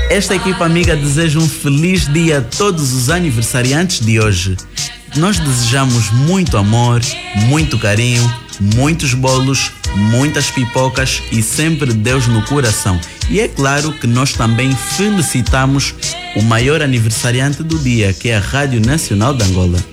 Esta equipa amiga deseja um feliz dia a todos os aniversariantes de hoje. Nós desejamos muito amor, muito carinho, muitos bolos, muitas pipocas e sempre Deus no coração. E é claro que nós também felicitamos o maior aniversariante do dia, que é a Rádio Nacional de Angola.